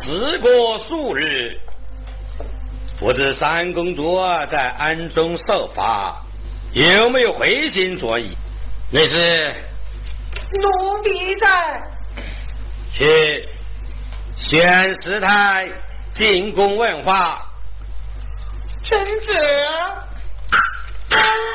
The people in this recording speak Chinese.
事过数日，不知三公主在暗中守法，有没有回心转意？那是奴婢在。 去宣师太进宫问话。 臣子。